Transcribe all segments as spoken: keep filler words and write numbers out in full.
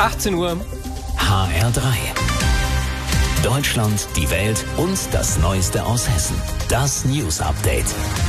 achtzehn Uhr. H R drei. Deutschland, die Welt und das Neueste aus Hessen. Das News Update.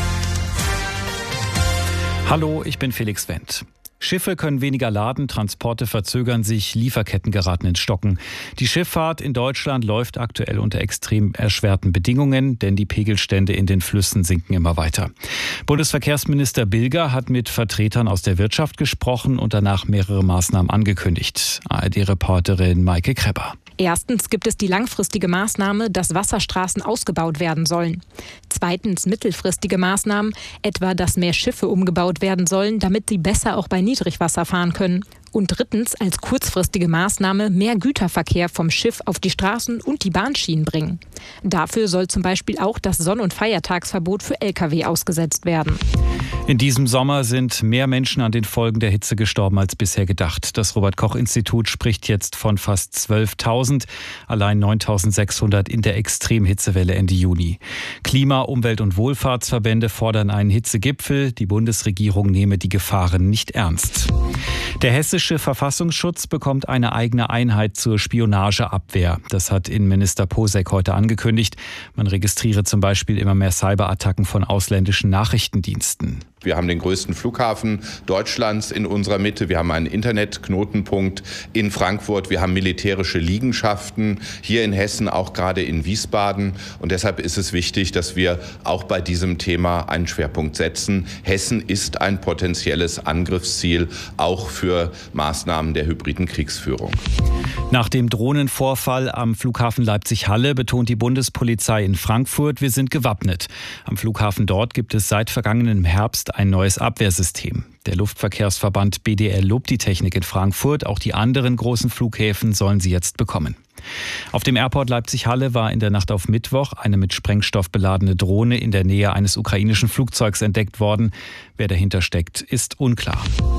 Hallo, ich bin Felix Wendt. Schiffe können weniger laden, Transporte verzögern sich, Lieferketten geraten ins Stocken. Die Schifffahrt in Deutschland läuft aktuell unter extrem erschwerten Bedingungen, denn die Pegelstände in den Flüssen sinken immer weiter. Bundesverkehrsminister Bilger hat mit Vertretern aus der Wirtschaft gesprochen und danach mehrere Maßnahmen angekündigt. A R D-Reporterin Maike Krepper. Erstens gibt es die langfristige Maßnahme, dass Wasserstraßen ausgebaut werden sollen. Zweitens mittelfristige Maßnahmen, etwa dass mehr Schiffe umgebaut werden sollen, damit sie besser auch bei Niedrigwasser fahren können. Und drittens als kurzfristige Maßnahme mehr Güterverkehr vom Schiff auf die Straßen und die Bahnschienen bringen. Dafür soll zum Beispiel auch das Sonn- und Feiertagsverbot für L K W ausgesetzt werden. In diesem Sommer sind mehr Menschen an den Folgen der Hitze gestorben als bisher gedacht. Das Robert-Koch-Institut spricht jetzt von fast zwölftausend, allein neuntausendsechshundert in der Extremhitzewelle Ende Juni. Klima-, Umwelt- und Wohlfahrtsverbände fordern einen Hitzegipfel. Die Bundesregierung nehme die Gefahren nicht ernst. Der hessische Verfassungsschutz bekommt eine eigene Einheit zur Spionageabwehr. Das hat Innenminister Posek heute angekündigt. Man registriere zum Beispiel immer mehr Cyberattacken von ausländischen Nachrichtendiensten. Wir haben den größten Flughafen Deutschlands in unserer Mitte. Wir haben einen Internetknotenpunkt in Frankfurt. Wir haben militärische Liegenschaften hier in Hessen, auch gerade in Wiesbaden. Und deshalb ist es wichtig, dass wir auch bei diesem Thema einen Schwerpunkt setzen. Hessen ist ein potenzielles Angriffsziel, auch für Maßnahmen der hybriden Kriegsführung. Nach dem Drohnenvorfall am Flughafen Leipzig-Halle betont die Bundespolizei in Frankfurt, wir sind gewappnet. Am Flughafen dort gibt es seit vergangenem Herbst ein neues Abwehrsystem. Der Luftverkehrsverband B D L lobt die Technik in Frankfurt. Auch die anderen großen Flughäfen sollen sie jetzt bekommen. Auf dem Airport Leipzig-Halle war in der Nacht auf Mittwoch eine mit Sprengstoff beladene Drohne in der Nähe eines ukrainischen Flugzeugs entdeckt worden. Wer dahinter steckt, ist unklar.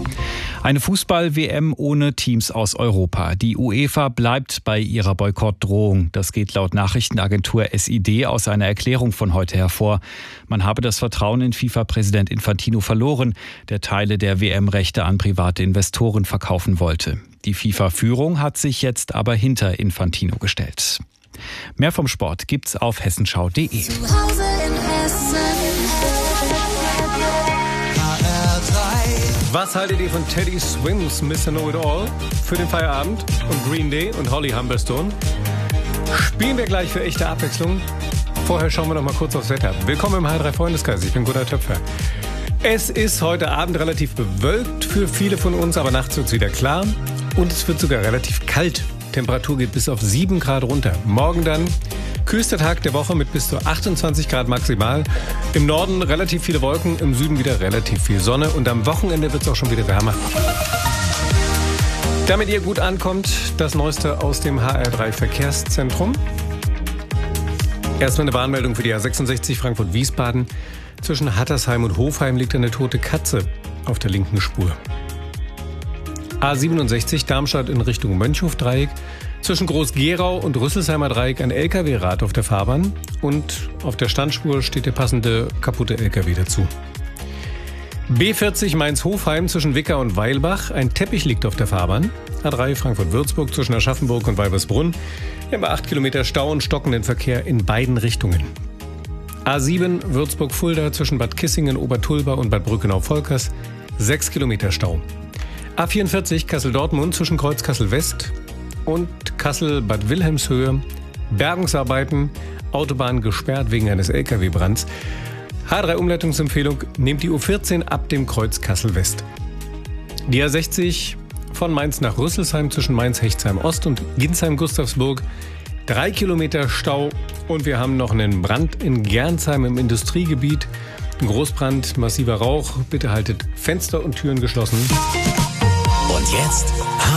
Eine Fußball-W M ohne Teams aus Europa. Die UEFA bleibt bei ihrer Boykottdrohung. Das geht laut Nachrichtenagentur S I D aus einer Erklärung von heute hervor. Man habe das Vertrauen in FIFA-Präsident Infantino verloren, der Teile der W M-Rechte an private Investoren verkaufen wollte. Die FIFA-Führung hat sich jetzt aber hinter Infantino gestellt. Mehr vom Sport gibt's auf hessenschau punkt de. Was haltet ihr von Teddy Swims Mister Know It All für den Feierabend und Green Day und Holly Humberstone? Spielen wir gleich für echte Abwechslung. Vorher schauen wir noch mal kurz aufs Wetter. Willkommen im H drei Freundeskreis. Ich bin Gunnar Töpfer. Es ist heute Abend relativ bewölkt für viele von uns, aber nachts wird es wieder klar. Und es wird sogar relativ kalt. Temperatur geht bis auf sieben Grad runter. Morgen dann kühlster Tag der Woche mit bis zu achtundzwanzig Grad maximal. Im Norden relativ viele Wolken, im Süden wieder relativ viel Sonne. Und am Wochenende wird es auch schon wieder wärmer. Damit ihr gut ankommt, das Neueste aus dem H R drei Verkehrszentrum. Erstmal eine Warnmeldung für die A sechsundsechzig Frankfurt-Wiesbaden. Zwischen Hattersheim und Hofheim liegt eine tote Katze auf der linken Spur. A siebenundsechzig Darmstadt in Richtung Mönchhof-Dreieck. Zwischen Groß-Gerau und Rüsselsheimer Dreieck ein L K W-Rad auf der Fahrbahn. Und auf der Standspur steht der passende kaputte L K W dazu. B vierzig Mainz-Hofheim zwischen Wicker und Weilbach. Ein Teppich liegt auf der Fahrbahn. A drei Frankfurt-Würzburg zwischen Aschaffenburg und Weibersbrunn. Hier haben wir acht Kilometer Stau und stockenden Verkehr in beiden Richtungen. A sieben Würzburg-Fulda zwischen Bad Kissingen, Obertulba und Bad Brückenau-Volkers. sechs Kilometer Stau. A vierundvierzig Kassel-Dortmund zwischen Kreuz-Kassel-West und Kassel-Bad Wilhelmshöhe. Bergungsarbeiten, Autobahn gesperrt wegen eines L K W-Brands. H drei Umleitungsempfehlung, nehmt die U vierzehn ab dem Kreuz Kassel-West. Die A sechzig von Mainz nach Rüsselsheim zwischen Mainz-Hechtsheim-Ost und Ginsheim-Gustavsburg. Drei Kilometer Stau und wir haben noch einen Brand in Gernsheim im Industriegebiet. Ein Großbrand, massiver Rauch. Bitte haltet Fenster und Türen geschlossen. Und jetzt